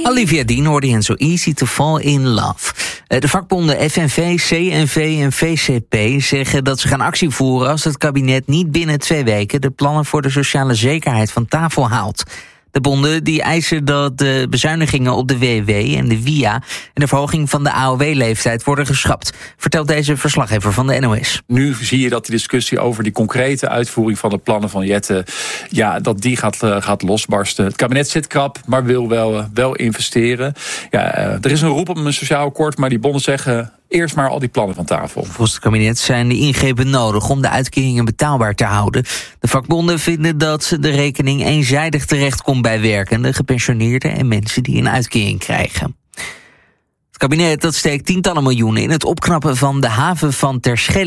Olivia Dean hoorde je en So Easy to Fall in Love. De vakbonden FNV, CNV en VCP zeggen dat ze gaan actie voeren als het kabinet niet binnen 2 weken de plannen voor de sociale zekerheid van tafel haalt. De bonden die eisen dat de bezuinigingen op de WW en de WIA en de verhoging van de AOW-leeftijd worden geschrapt, vertelt deze verslaggever van de NOS. Nu zie je dat de discussie over die concrete uitvoering van de plannen van Jette, dat die gaat losbarsten. Het kabinet zit krap, maar wil wel investeren. Er is een roep op een sociaal akkoord, maar die bonden zeggen eerst maar al die plannen van tafel. Volgens het kabinet zijn de ingrepen nodig om de uitkeringen betaalbaar te houden. De vakbonden vinden dat de rekening eenzijdig terechtkomt bij werkenden, gepensioneerden en mensen die een uitkering krijgen. Het kabinet steekt tientallen miljoenen in het opknappen van de haven van Terschelling.